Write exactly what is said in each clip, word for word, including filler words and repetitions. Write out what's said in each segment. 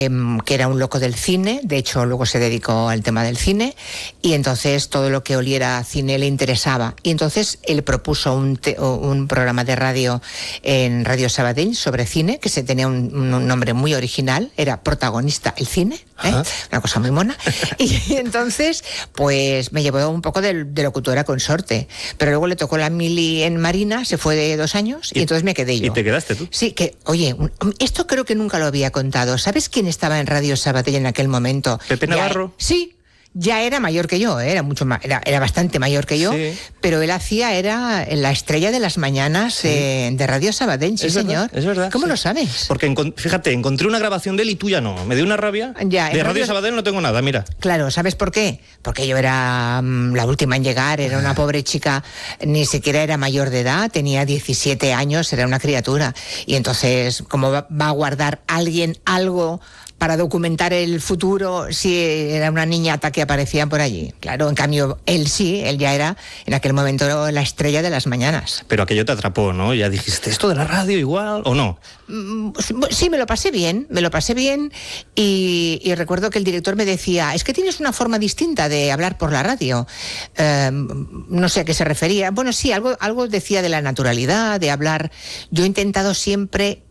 que era un loco del cine, de hecho luego se dedicó al tema del cine, y entonces todo lo que oliera a cine le interesaba, y entonces él propuso un, te, un programa de radio en Radio Sabadell sobre cine, que se tenía un, un nombre muy original, era Protagonista el cine, ¿eh? Una cosa muy mona, y entonces pues me llevó un poco de, de locutora consorte, pero luego le tocó la mili en Marina, se fue de dos años, y, y entonces me quedé yo. ¿Y te quedaste tú? Sí, que, oye, esto creo que nunca lo había contado, ¿sabes quién estaba en Radio Sabadell en aquel momento? ¿Pepe Navarro? Ya, sí, ya era mayor que yo, ¿eh? era mucho más, era, era bastante mayor que yo, sí. Pero él hacía, era la estrella de las mañanas, sí. eh, de Radio Sabadell, sí, es señor. Verdad, es verdad. ¿Cómo sí. lo sabes? Porque, encont- fíjate, encontré una grabación de él y tuya no. Me dio una rabia. Ya, de Radio, Radio Sabadell no tengo nada, mira. Claro, ¿sabes por qué? Porque yo era um, la última en llegar, era una pobre chica, ni siquiera era mayor de edad, tenía diecisiete años, era una criatura. Y entonces, ¿cómo va, va a guardar alguien algo para documentar el futuro si era una niñata que aparecía por allí? Claro, en cambio, él sí, él ya era en aquel momento la estrella de las mañanas. Pero aquello te atrapó, ¿no? Ya dijiste, ¿esto de la radio igual o no? Sí, me lo pasé bien, me lo pasé bien y, y recuerdo que el director me decía, es que tienes una forma distinta de hablar por la radio. Eh, no sé a qué se refería. Bueno, sí, algo, algo decía de la naturalidad, de hablar. Yo he intentado siempre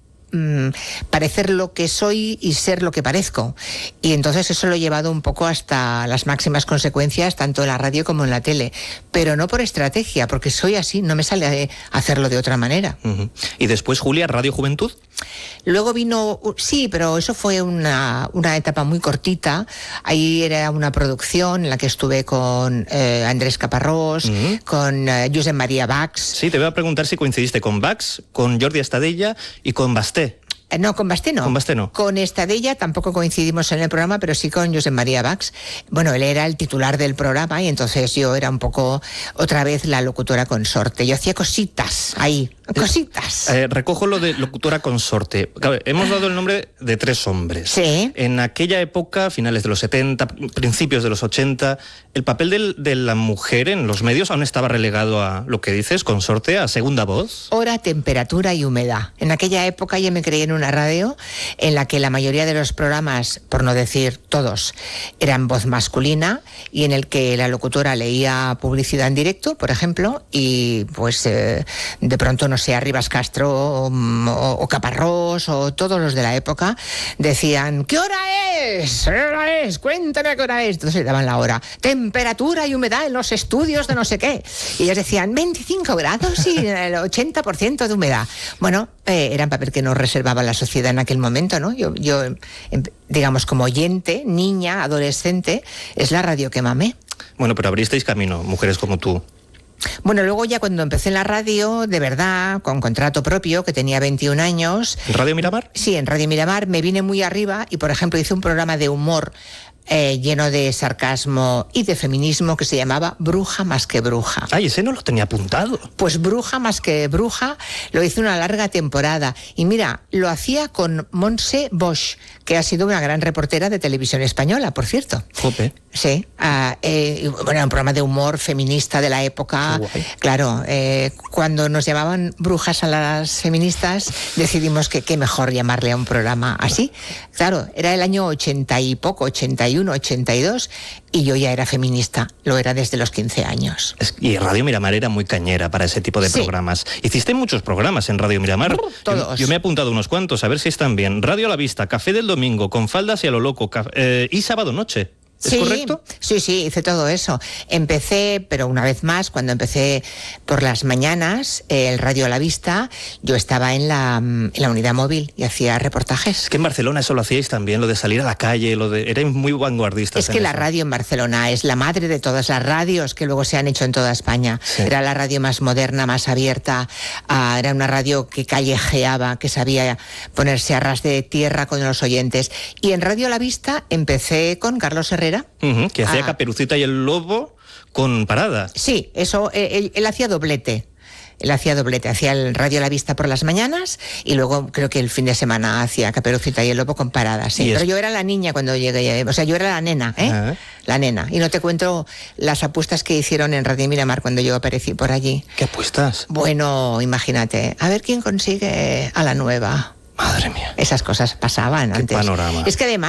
parecer lo que soy y ser lo que parezco, y entonces eso lo he llevado un poco hasta las máximas consecuencias, tanto en la radio como en la tele, pero no por estrategia, porque soy así, no me sale a hacerlo de otra manera. Uh-huh. Y después, Julia, Radio Juventud. Luego vino, sí, pero eso fue una, una etapa muy cortita. Ahí era una producción en la que estuve con eh, Andrés Caparrós, uh-huh. con eh, Josep María Bax. Sí, te voy a preguntar si coincidiste con Bax, con Jordi Estadella y con Basté. No, con Basté no. Con Basté no. Con Estadella tampoco coincidimos en el programa, pero sí con Josep María Bax. Bueno, él era el titular del programa y entonces yo era un poco otra vez la locutora consorte. Yo hacía cositas ahí, cositas. Eh, recojo lo de locutora consorte. Claro, hemos dado el nombre de tres hombres. Sí. En aquella época, finales de los setenta, principios de los ochenta, el papel del, de la mujer en los medios aún estaba relegado a lo que dices, consorte, a segunda voz. Hora, temperatura y humedad. En aquella época yo me creí en una radio en la que la mayoría de los programas, por no decir todos, eran voz masculina y en el que la locutora leía publicidad en directo, por ejemplo, y pues eh, de pronto, no sé, Rivas Castro o, o, o Caparrós o todos los de la época decían, ¿qué hora es? ¿Qué hora es? Cuéntame qué hora es. Entonces le daban la hora. Temperatura y humedad en los estudios de no sé qué. Y ellos decían veinticinco grados y el ochenta por ciento de humedad. Bueno, eh, era un papel que nos reservaba la sociedad en aquel momento, ¿no? Yo, yo, digamos, como oyente, niña, adolescente, es la radio que mamé. Bueno, pero abristeis camino, mujeres como tú. Bueno, luego ya cuando empecé en la radio, de verdad, con contrato propio, que tenía veintiún años... ¿En Radio Miramar? Sí, en Radio Miramar, me vine muy arriba y, por ejemplo, hice un programa de humor Eh, lleno de sarcasmo y de feminismo que se llamaba Bruja más que bruja. Ay, ese no lo tenía apuntado. Pues Bruja más que bruja lo hice una larga temporada. Y mira, lo hacía con Montse Bosch, que ha sido una gran reportera de televisión española, por cierto. Jope. Sí, uh, eh, bueno, un programa de humor feminista de la época. Claro, eh, cuando nos llamaban brujas a las feministas, decidimos que qué mejor llamarle a un programa así. Claro, era el año ochenta y poco, ochenta y uno, ochenta y dos, y yo ya era feminista, lo era desde los quince años. Es, y Radio Miramar era muy cañera para ese tipo de sí. programas. Hiciste muchos programas en Radio Miramar. Uh, todos. Yo, yo me he apuntado unos cuantos, a ver si están bien. Radio a la Vista, Café del Domingo, Con Faldas y a lo Loco, eh, y Sábado Noche. ¿Es sí, correcto? Sí, sí, hice todo eso. Empecé, pero una vez más, cuando empecé por las mañanas, el Radio a la Vista, yo estaba en la, en la unidad móvil y hacía reportajes. Es que en Barcelona eso lo hacíais también, lo de salir a la calle, lo de erais muy vanguardistas. Es que la radio en Barcelona es la madre de todas las radios que luego se han hecho en toda España. Sí. Era la radio más moderna, más abierta, uh, era una radio que callejeaba, que sabía ponerse a ras de tierra con los oyentes. Y en Radio a la Vista empecé con Carlos Herrera. Uh-huh, que hacía ah. Caperucita y el Lobo con Parada. Sí, eso, él, él hacía doblete. Él hacía doblete, hacía el Radio a la Vista por las mañanas y luego creo que el fin de semana hacía Caperucita y el Lobo con Parada, sí. Pero es... yo era la niña cuando llegué, o sea, yo era la nena, ¿eh? Uh-huh. La nena. Y no te cuento las apuestas que hicieron en Radio Miramar cuando yo aparecí por allí. ¿Qué apuestas? Bueno, imagínate, a ver quién consigue a la nueva. Madre mía. Esas cosas pasaban Qué antes. panorama. Es que además